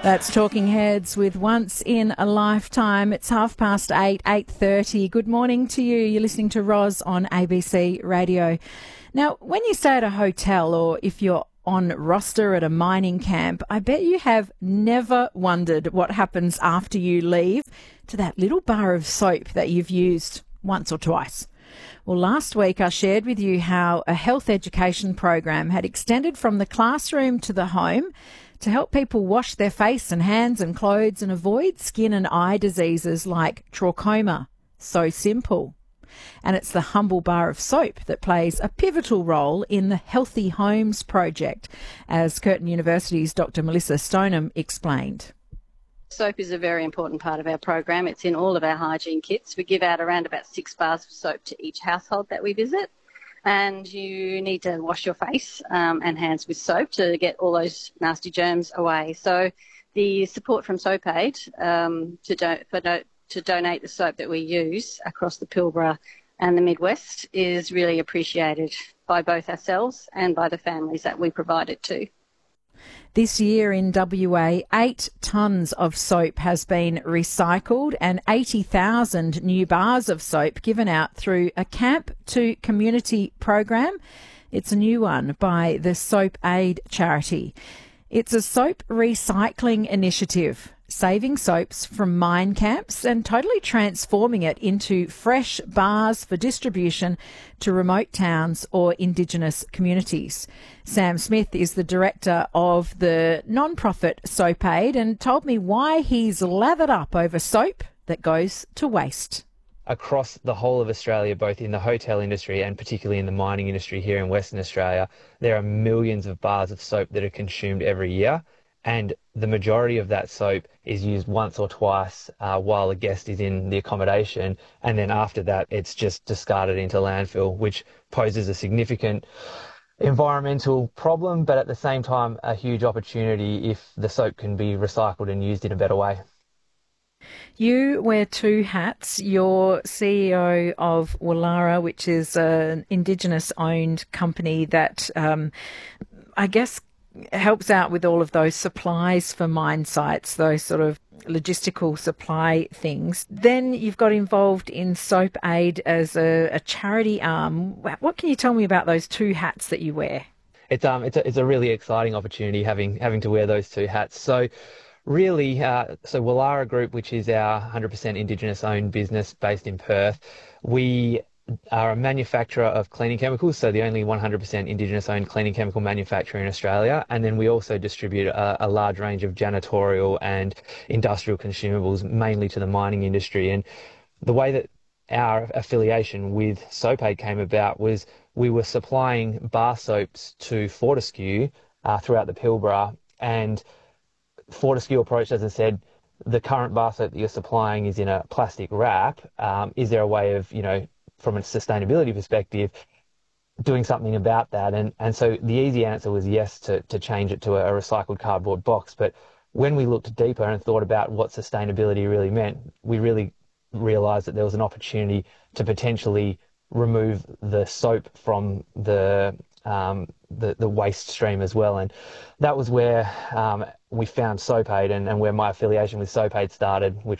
That's Talking Heads with Once in a Lifetime. It's 8:30. Good morning to you. You're listening to Roz on ABC Radio. Now, when you stay at a hotel or if you're on roster at a mining camp, I bet you have never wondered what happens after you leave to that little bar of soap that you've used once or twice. Well, last week I shared with you how a health education program had extended from the classroom to the home to help people wash their face and hands and clothes and avoid skin and eye diseases like trachoma. So simple. And it's the humble bar of soap that plays a pivotal role in the Healthy Homes project, as Curtin University's Dr. Melissa Stoneham explained. Soap is a very important part of our program. It's in all of our hygiene kits. We give out around about 6 bars of soap to each household that we visit. And you need to wash your face and hands with soap to get all those nasty germs away. So the support from SoapAid to donate the soap that we use across the Pilbara and the Midwest is really appreciated by both ourselves and by the families that we provide it to. This year in WA, 8 tonnes of soap has been recycled and 80,000 new bars of soap given out through a Camp to Community program. It's a new one by the SoapAid charity. It's a soap recycling initiative, saving soaps from mine camps and totally transforming it into fresh bars for distribution to remote towns or Indigenous communities. Sam Smith is the director of the non-profit SoapAid and told me why he's lathered up over soap that goes to waste. Across the whole of Australia, both in the hotel industry and particularly in the mining industry here in Western Australia, there are millions of bars of soap that are consumed every year. And the majority of that soap is used once or twice while a guest is in the accommodation. And then after that, it's just discarded into landfill, which poses a significant environmental problem, but at the same time, a huge opportunity if the soap can be recycled and used in a better way. You wear 2 hats. You're CEO of Wallara, which is an Indigenous-owned company that I guess helps out with all of those supplies for mine sites, those sort of logistical supply things. Then you've got involved in SoapAid as a charity arm. What can you tell me about those 2 hats that you wear? It's a really exciting opportunity having to wear those 2 hats. So really, so Wallara Group, which is our 100% Indigenous-owned business based in Perth, we are a manufacturer of cleaning chemicals, so the only 100% Indigenous-owned cleaning chemical manufacturer in Australia. And then we also distribute a large range of janitorial and industrial consumables, mainly to the mining industry. And the way that our affiliation with SoapAid came about was we were supplying bar soaps to Fortescue throughout the Pilbara, and Fortescue approached us and said, the current bar soap that you're supplying is in a plastic wrap. Is there a way of, from a sustainability perspective, doing something about that? And so the easy answer was yes, to change it to a recycled cardboard box. But when we looked deeper and thought about what sustainability really meant, we really realised that there was an opportunity to potentially remove the soap from the waste stream as well. And that was where we found SoapAid and where my affiliation with SoapAid started, which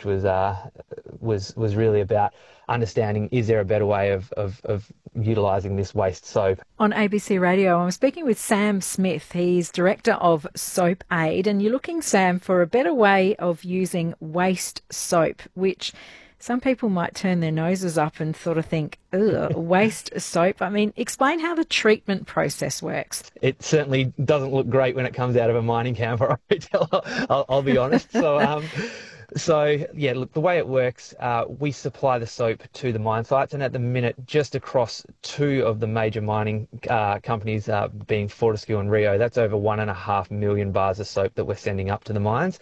was really about understanding, is there a better way of utilising this waste soap? On ABC Radio, I'm speaking with Sam Smith. He's director of SoapAid, and you're looking, Sam, for a better way of using waste soap, which some people might turn their noses up and sort of think, ugh, waste soap. I mean, explain how the treatment process works. It certainly doesn't look great when it comes out of a mining camp or a hotel, I'll be honest. So, yeah, look, the way it works, we supply the soap to the mine sites, and at the minute, just across 2 of the major mining companies, being Fortescue and Rio, that's over 1.5 million bars of soap that we're sending up to the mines.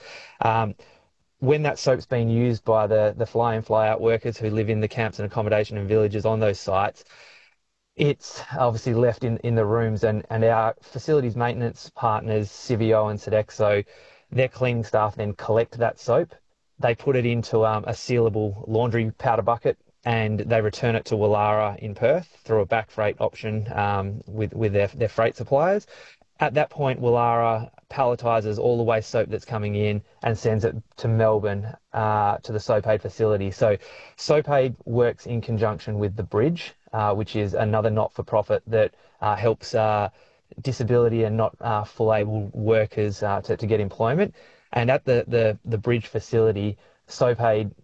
When that soap's being used by the fly-in, fly-out workers who live in the camps and accommodation and villages on those sites, it's obviously left in the rooms, and our facilities maintenance partners, Civio and Sodexo, their cleaning staff then collect that soap. They put it into a sealable laundry powder bucket, and they return it to Wallara in Perth through a back freight option with their freight suppliers. At that point, Willara palletises all the waste soap that's coming in and sends it to Melbourne to the SoapAid facility. So SoapAid works in conjunction with the Bridge, which is another not-for-profit that helps disability and not full able workers to get employment. And at the Bridge facility, SoapAid